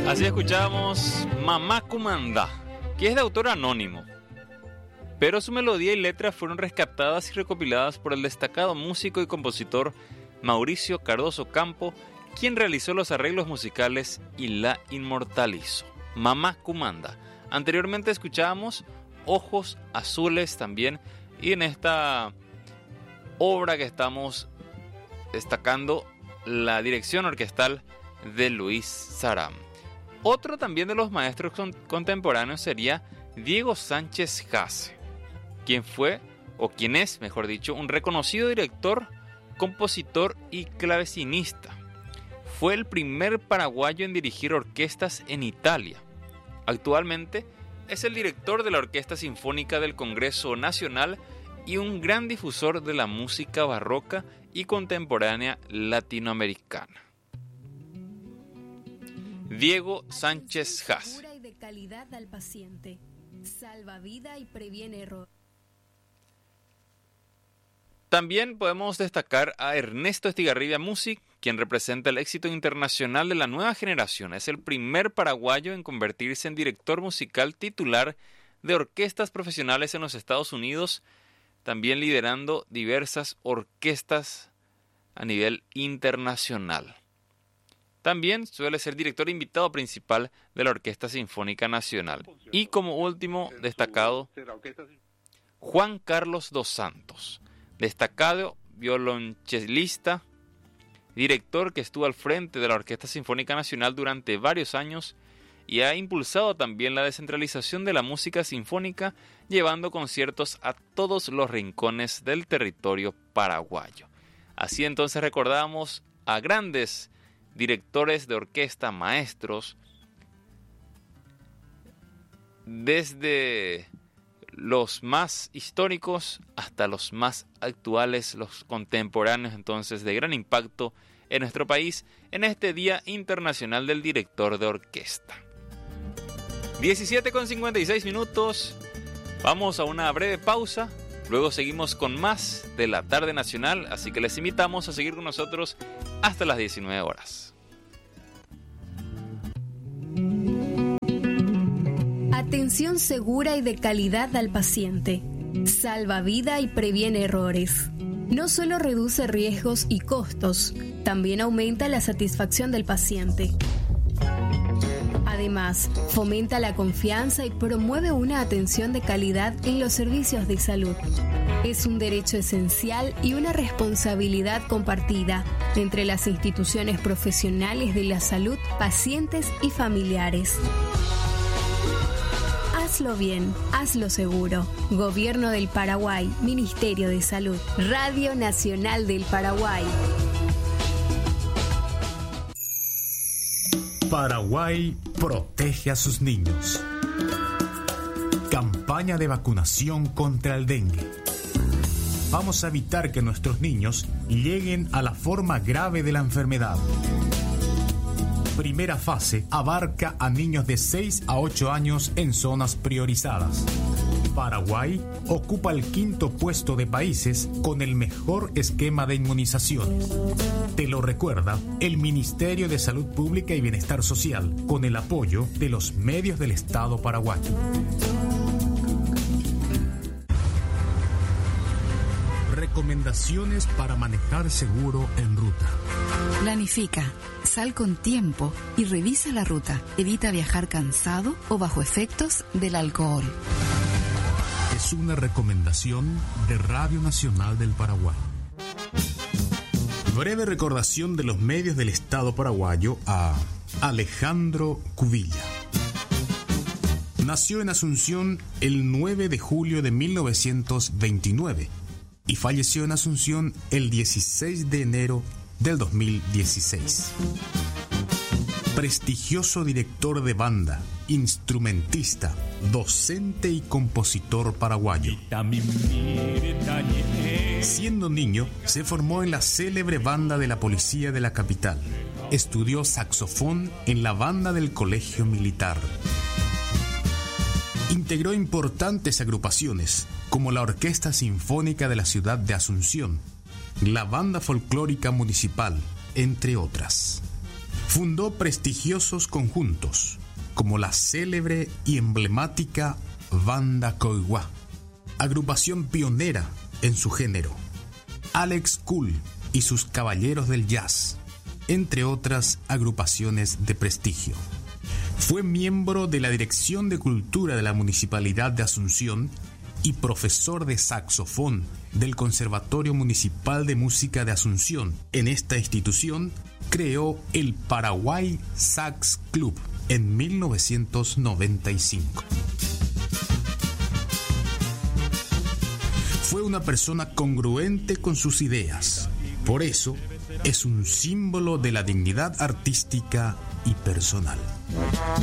Así escuchamos Mamá Cumandá, que es de autor anónimo, pero su melodía y letra fueron rescatadas y recopiladas por el destacado músico y compositor Mauricio Cardoso Campo, quien realizó los arreglos musicales y la inmortalizó. Mamá Cumandá. Anteriormente escuchábamos Ojos Azules también, y en esta obra que estamos destacando la dirección orquestal de Luis Sarán. Otro también de los maestros contemporáneos sería Diego Sánchez Hasse, quien es, mejor dicho, un reconocido director, compositor y clavecinista. Fue el primer paraguayo en dirigir orquestas en Italia. Actualmente es el director de la Orquesta Sinfónica del Congreso Nacional y un gran difusor de la música barroca y contemporánea latinoamericana. Diego Sánchez Hasse. Segura y de calidad al paciente. Salva vida y previene error. También podemos destacar a Ernesto Estigarribia Music, quien representa el éxito internacional de la nueva generación. Es el primer paraguayo en convertirse en director musical titular de orquestas profesionales en los Estados Unidos, también liderando diversas orquestas a nivel internacional. También suele ser director invitado principal de la Orquesta Sinfónica Nacional. Y como último destacado, Juan Carlos dos Santos, destacado violonchelista, director que estuvo al frente de la Orquesta Sinfónica Nacional durante varios años y ha impulsado también la descentralización de la música sinfónica, llevando conciertos a todos los rincones del territorio paraguayo. Así entonces recordamos a grandes directores de orquesta, maestros, desde los más históricos hasta los más actuales, los contemporáneos, entonces de gran impacto en nuestro país en este Día Internacional del Director de Orquesta. 17:56. Vamos a una breve pausa. Luego seguimos con más de la tarde nacional, así que les invitamos a seguir con nosotros hasta las 19 horas. Atención segura y de calidad al paciente. Salva vida y previene errores. No solo reduce riesgos y costos, también aumenta la satisfacción del paciente. Además, fomenta la confianza y promueve una atención de calidad en los servicios de salud. Es un derecho esencial y una responsabilidad compartida entre las instituciones profesionales de la salud, pacientes y familiares. Hazlo bien, hazlo seguro. Gobierno del Paraguay, Ministerio de Salud, Radio Nacional del Paraguay. Paraguay protege a sus niños. Campaña de vacunación contra el dengue. Vamos a evitar que nuestros niños lleguen a la forma grave de la enfermedad. Primera fase abarca a niños de 6 a 8 años en zonas priorizadas. Paraguay ocupa el 5º puesto de países con el mejor esquema de inmunizaciones. Te lo recuerda el Ministerio de Salud Pública y Bienestar Social, con el apoyo de los medios del Estado paraguayo. Recomendaciones para manejar seguro en ruta. Planifica, sal con tiempo y revisa la ruta. Evita viajar cansado o bajo efectos del alcohol. Es una recomendación de Radio Nacional del Paraguay. Breve recordación de los medios del Estado paraguayo a Alejandro Cubilla. Nació en Asunción el 9 de julio de 1929 y falleció en Asunción el 16 de enero del 2016. Prestigioso director de banda, instrumentista, docente y compositor paraguayo. Siendo niño, se formó en la célebre banda de la policía de la capital. Estudió saxofón en la banda del Colegio Militar. Integró importantes agrupaciones, como la Orquesta Sinfónica de la ciudad de Asunción, la Banda Folclórica Municipal, entre otras. Fundó prestigiosos conjuntos, como la célebre y emblemática Banda Coiguá, agrupación pionera en su género, Alex Cool y sus Caballeros del Jazz, entre otras agrupaciones de prestigio. Fue miembro de la Dirección de Cultura de la Municipalidad de Asunción y profesor de saxofón del Conservatorio Municipal de Música de Asunción. En esta institución creó el Paraguay Sax Club en 1995. Fue una persona congruente con sus ideas. Por eso, es un símbolo de la dignidad artística y personal.